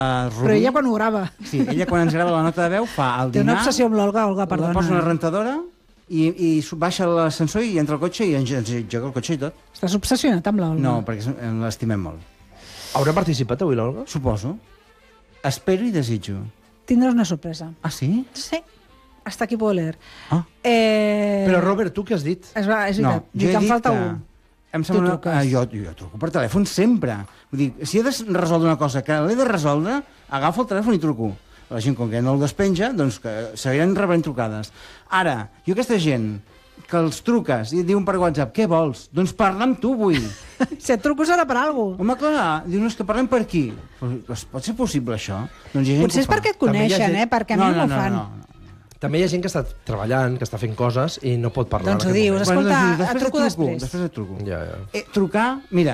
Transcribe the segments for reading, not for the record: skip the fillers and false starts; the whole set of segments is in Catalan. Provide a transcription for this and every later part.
Però ella quan ho grava. Sí, ella quan ens grava la nota de veu fa el dinar... Té una obsessió amb l'Olga, perdona. Posa una rentadora i baixa l'ascensor i entra al cotxe i ens engega el cotxe i tot. Estàs obsessionat amb l'Olga? No, perquè l'estimem molt. Haurà participat avui l'Olga? Suposo. Espero i desitjo. Tindràs una sorpresa. Ah, sí? Sí. Hasta aquí puedo leer. Ah. Però, Robert, tu què has dit? És veritat. No, jo he dit falta que... un. Em sembla... Tu truques. Jo truco per telèfon sempre. Vull dir, si he de resoldre una cosa que l'he de resoldre, agafo el telèfon i truco. La gent, com que no el despenja, doncs que seguiran rebent trucades. Ara, jo aquesta gent que els truques i et diuen per WhatsApp, què vols? Doncs parla amb tu, vull. Si et truco serà per alguna cosa. Home, clar, diuen que parlem per aquí. Pues, pot ser possible, això? Doncs hi ha gent Potser és perquè et coneixen, perquè a mi no m'ho fan. No. També hi ha gent que està treballant, que està fent coses i no pot parlar. Doncs ho dius, escolta, et truco després. Després et truco. Ja. Trucar, mira,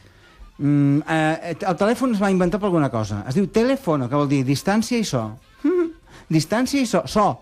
el telèfon es va inventar per alguna cosa. Es diu telèfono, que vol dir distància i so. Distància i so.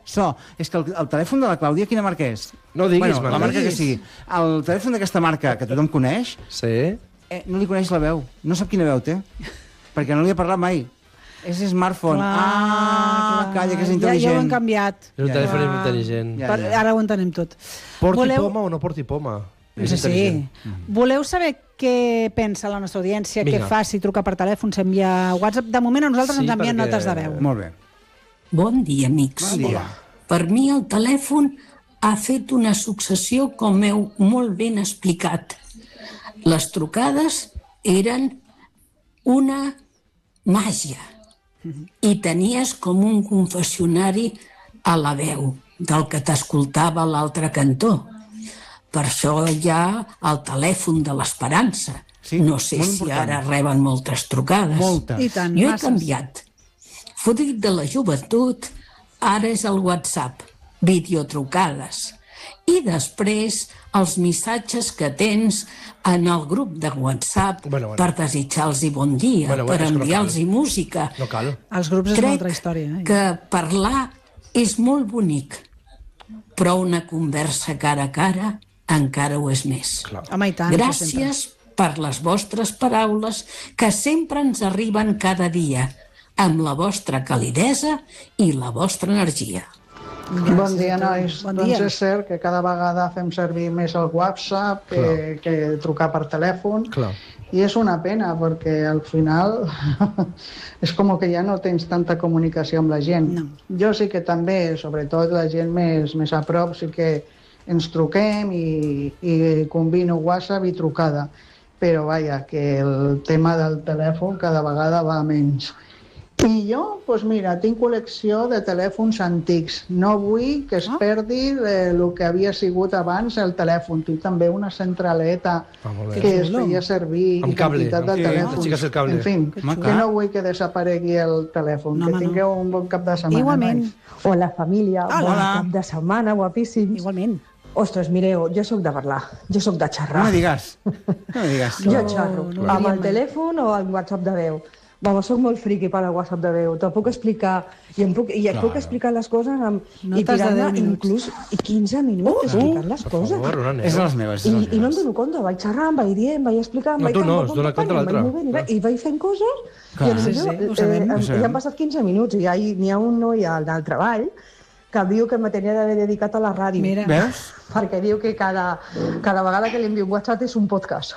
És que el telèfon de la Clàudia, quina marca és? No diguis, la marca que sigui. El telèfon d'aquesta marca, que tothom coneix, sí? No li coneix la veu. No sap quina veu té. Perquè no li ha parlat mai. És smartphone. Clar. Calla, que és intel·ligent. Ja ho han canviat. És un telèfon intel·ligent. Ara ho entenem tot. Porti poma o no porti poma? Sí. Voleu saber què pensa la nostra audiència, què fa si truca per telèfon, s'envia WhatsApp? De moment a nosaltres ens envien notes de veu. Molt bé. Bon dia, amics. Bon dia. Per mi el telèfon ha fet una successió, com heu molt ben explicat. Les trucades eren una màgia i tenies com un confessionari a la veu del que t'escoltava a l'altre cantó. Per això hi ha el telèfon de l'esperança. No sé si ara reben moltes trucades. Moltes. I tant, jo he masses. canviat. Fruit de la joventut, ara és el WhatsApp, videotrucades. I després els missatges que tens en el grup de WhatsApp per desitjar-los bon dia, per enviar-los música. No cal. Els grups és una altra història. Crec que parlar és molt bonic, però una conversa cara a cara encara ho és més. Home, i tant. Gràcies per les vostres paraules que sempre ens arriben cada dia, amb la vostra calidesa i la vostra energia. Bon dia, nois. Bon Doncs dia. és cert que cada vegada fem servir més el WhatsApp que trucar per telèfon. Clar. I és una pena, perquè al final és com que ja no tens tanta comunicació amb la gent. No. Jo sí que també, sobretot la gent més a prop, sí que ens truquem i combino WhatsApp i trucada. Però, vaja, que el tema del telèfon cada vegada va menys. I jo, doncs mira, tinc col·lecció de telèfons antics. No vull que es perdi el que havia sigut abans el telèfon. Tinc també una centraleta que es feia servir amb i cable, quantitat de telèfons. cable. En fi, que no vull que desaparegui el telèfon. Que tingueu un bon cap de setmana. Igualment. nois. Hola, família. Hola. Bon cap de setmana, guapíssims. Igualment. Ostres, mireu, jo sóc de parlar, jo sóc de No xerrar. me digues. No me digues. Jo xerro, no ho amb diríem el mai. telèfon o amb WhatsApp de veu. Vamos, soc molt friqui per al WhatsApp de veu. Te'l puc explicar i et puc explicar les coses i Notes de tirar-me 10 minuts. inclús 15 minuts explicant les coses. És de les meves. I no em dono compte, vaig xerrant, vaig dient, vaig explicant, No, vaig tu no, canviant, es dona compte vaig l'altre. movent i vaig fent coses. Clar. I Sí, ho sabem. ja han passat 15 minuts i n'hi ha un noi al treball que diu que me tenia d'haver dedicat a la ràdio. Mira. Veus? Perquè diu que cada vegada que li envio un WhatsApp és un podcast.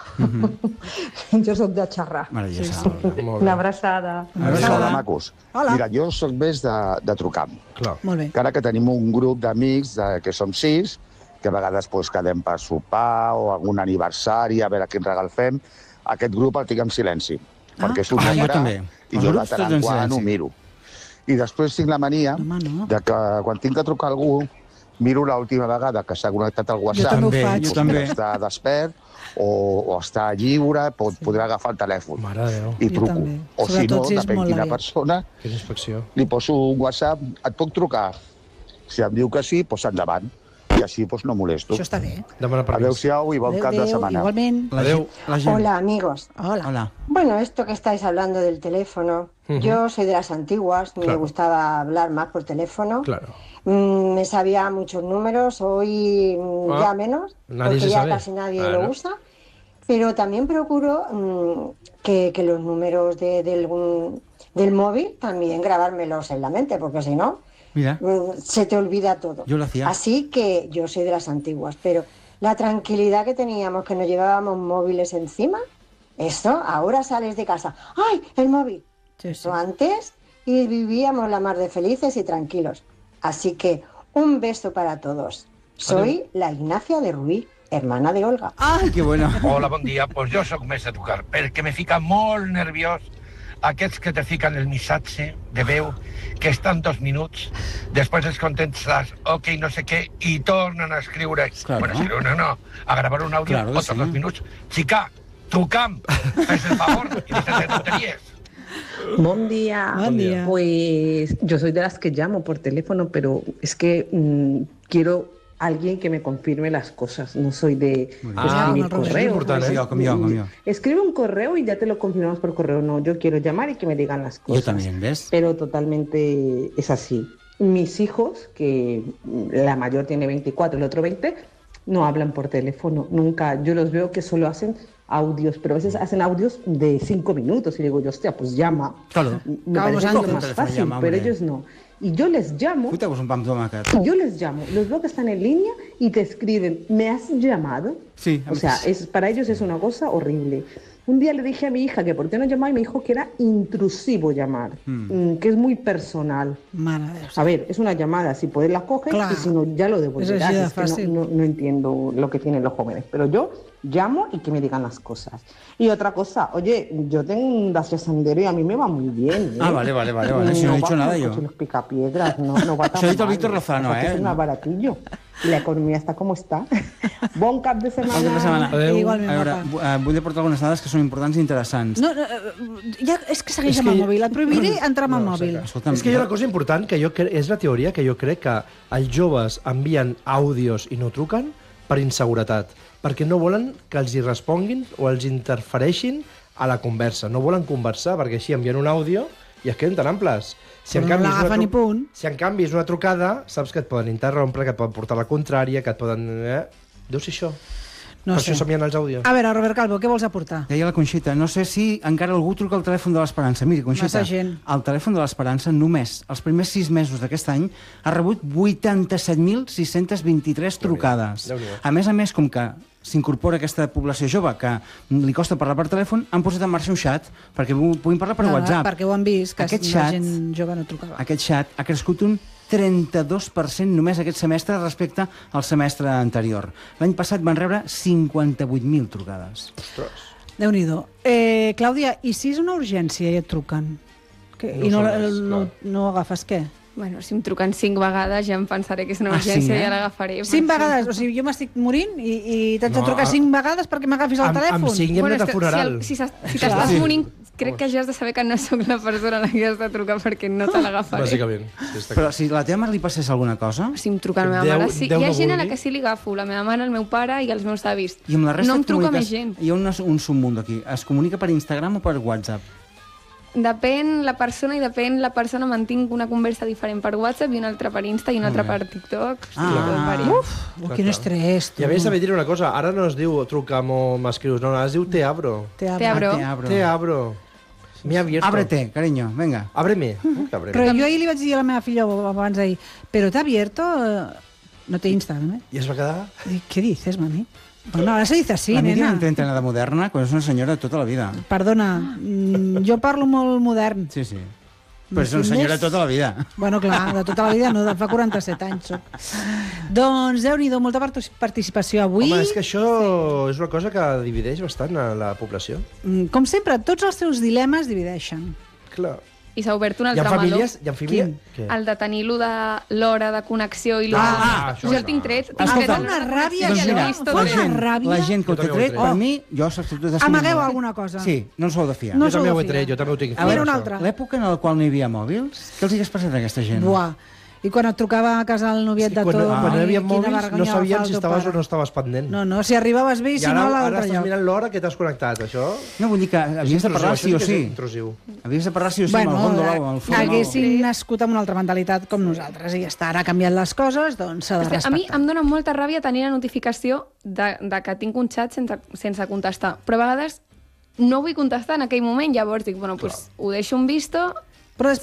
Jo sóc de xerrar. Meravellosa. Una abraçada. Hola, macos. Hola. Mira, jo sóc més de trucar. Clar. Molt bé. Encara que tenim un grup d'amics, que som 6, que a vegades quedem per sopar o algun aniversari, a veure quin regal fem, aquest grup el tinc en silenci, perquè és un jo negre també. i Els jo de grups tant tots en en quan silenci. ho miro. I després tinc la mania Home, no. de que quan tinc de trucar a algú, miro l'última vegada que s'ha connectat al WhatsApp, també ho faig. Jo també. està despert o està lliure, podrà agafar el telèfon Mare de Déu. i Jo truco. també. O si Sobretot no, si és depèn molt quina aviat. persona, Quina inspecció. li poso un WhatsApp, et puc trucar? Si em diu que sí, doncs endavant. I així no molesto. Això està bé. Demana permís. Adéu-siau i bon cap de setmana. Igualment. Adéu. La gent. Hola amigos. Hola. Hola. Bueno, esto que estáis hablando del teléfono, yo soy de las antiguas, me Claro. gustaba hablar más por teléfono. Claro. Me sabía muchos números, hoy ya menos, Nadie porque se ya sabe. casi nadie Claro. lo usa. Pero también procuro que los números del móvil, también grabármelos en la mente, porque si no, Mira, se te olvida todo. yo lo hacía. Así que yo soy de las antiguas, pero la tranquilidad que teníamos, que nos llevábamos móviles encima, eso, ahora sales de casa, ¡ay, el móvil! Sí, sí. Eso antes, y vivíamos la mar de felices y tranquilos. Así que un beso para todos. Soy la Ignacia de Ruiz, hermana de Olga. Ai, que bueno. Hola, bon dia. Pues jo sóc més de trucar, perquè me fica molt nerviós aquests que te fiquen el missatge de veu, que estan 2 minuts, després els contestes, ok, no sé què, i tornen a escriure. Claro. Bueno, escriure no, a gravar un àudio, Claro, otros sí. 2 minuts. Chica, truca'm, fes el favor, i deixes de tonteries. Buen día. Buen día. Pues yo soy de las que llamo por teléfono, pero es que quiero alguien que me confirme las cosas. No soy de escribir Robert. correo. Important, Sí, com jo. Escribe un correo y ya te lo confirmamos por correo. No, yo quiero llamar y que me digan las cosas. Yo también, ¿ves? Pero totalmente es así. Mis hijos, que la mayor tiene 24, el otro 20, no hablan por teléfono, nunca. Yo los veo que solo hacen audios, pero a veces hacen audios de 5 minutos y digo yo, hostia, pues llama. Claro. Me parece Coge lo el más teléfono, fácil, llama, pero hombre. ellos no. Y yo les llamo, Fui-te-vos un pa amb tomàquet. los veo que están en línea y te escriben, ¿me has llamado? Sí, O sea, para ellos es una cosa horrible. Un día le dije a mi hija que por qué no llamaba y me dijo que era intrusivo llamar, que es muy personal. Mare de Déu. A ver, es una llamada, si puedes la coges Clar. y si no ya lo devolverás. Es así de Es que fácil. no entiendo lo que tienen los jóvenes, pero yo llamo y que me digan las cosas. Y otra cosa, oye, yo tengo un Dacia Sandero y a mí me va muy bien. ¿eh? Ah, vale. Si no he dicho va nada como yo. coche Los picapiedras, no va tan Això ha dit el mal, Víctor Lozano, aparte eh? Es más baratillo. Y la economía está como está. Bon cap de setmana. Bona setmana. Adéu. Igualment, A veure, guapa. vull aportar algunes dades que són importants i interessants. No, ja, és que segueix amb el mòbil. Et prohibiré entrar amb el mòbil. Escolta'm, És que hi ha una cosa important, que és la teoria que jo crec que els joves envien àudios i no truquen per inseguretat, perquè no volen que els hi responguin o els interfereixin a la conversa. No volen conversar, perquè així envien un àudio i es queden tan amples. Si en Però no canvi és una l'agafen ni punt. Si en canvi és una trucada, saps que et poden interrompre, que et poden portar la contrària, que et poden... Deu ser això. No per sé. això s'envien els àudios. A veure, Robert Calvo, què vols aportar? Deia la Conxita, no sé si encara algú truca al telèfon de l'Esperança. Miri, Conxita, Massa gent. el telèfon de l'Esperança només els primers 6 mesos d'aquest any ha rebut 87.623 trucades. Déu-n'hi-do. A més, com que s'incorpora aquesta població jove que li costa parlar per telèfon, han posat en marxa un xat perquè puguin parlar per WhatsApp. Perquè ho han vist, que Aquest la xat- gent jove no trucava. Aquest xat ha crescut un 32% només aquest semestre respecte al semestre anterior. L'any passat van rebre 58.000 trucades. Déu-n'hi-do. Clàudia, i si és una urgència i et truquen? I no, no agafes què? Bueno, si em truquen 5 vegades ja em pensaré que és una Ah, urgència sí, i ja l'agafaré. 5 vegades? O sigui, jo m'estic morint i t'haig de No, trucar 5 vegades perquè m'agafis el telèfon? Amb 5 ja hem Bueno, anat a és que funeral. si t'estàs morint, crec que ja has de saber que no sóc la persona a la que has de trucar perquè no te l'agafaré. Bàsicament. Sí, està Però si a la teva mare li passés alguna cosa, Si em truca la meva Déu- mare, sí. Déu Hi ha no gent a la vulgui. que sí li agafo, la meva mare, el meu pare i els meus avis. i amb la resta No em et truca més comuniques- gent. Hi ha un submunt aquí. Es comunica per Instagram o per WhatsApp? Depèn la persona i depèn la persona. Mantinc una conversa diferent per WhatsApp i una altra per Insta i una altra per TikTok. Quin estrès, tu. I a més, també diré una cosa, ara no es diu truca'm o m'escrius, no, ara es diu te abro. Te abro. Te abro. Ah, te abro. Te abro. M'he abierto. Ábrete, cariño, venga. Ábreme. Però jo ahir li vaig dir a la meva filla abans d'ahir, però t'ha abierto... No té Instagram, I es va quedar... Dic, ¿qué dices, mami? Bueno, ahora se dice así, la Míriam nena. té entrenada moderna, quan és una senyora de tota la vida. Perdona, jo parlo molt modern. Sí, sí. Però és una senyora de tota la vida. Bueno, clar, de tota la vida no, de fa 47 anys soc. Doncs, Déu-n'hi-do, molta participació avui. Home, és que això és una cosa que divideix bastant a la població. Com sempre, tots els teus dilemes divideixen. Clar. I s'ha obert un Hi ha altre meló. famílies... Hi ha famílies... Què? El de tenir-lo de l'hora de connexió i l'hora... això jo no. el tinc tret. Em fa una ràbia, Doncs ja mira, l'he vist tot. la gent que ho té Jo també ho he tret, tret. per mi, jo saps tu Amagueu alguna cosa. Sí, no us ho heu de fiar. No Jo també s'ho ho he de tret, fiar. jo també ho tinc. A veure, Mira una altra. l'època en la qual no hi havia mòbils, què els hagués passat a aquesta gent? Buah. I quan et trucava a casa el noviet de quan, tot... quan hi havia quina mòbils no vergonya sabien agafar si el teu estaves pare. o no estaves pendent. No, si arribaves bé i I si ara, no a ara l'altre estàs lloc. mirant l'hora que t'has connectat, això... No, vull dir que havies de parlar sí o sí. Intrusiu. Havies de parlar sí o sí amb el gondolau, amb el fons. haguessin nascut amb una altra mentalitat com nosaltres i ja està, ara ha canviat les coses, doncs s'ha de A mi respectar. em dóna molta ràbia tenir la notificació de que tinc un xat sense contestar. Però a vegades no vull contestar en aquell moment, llavors dic, bueno, pues, ho deixo en visto. Però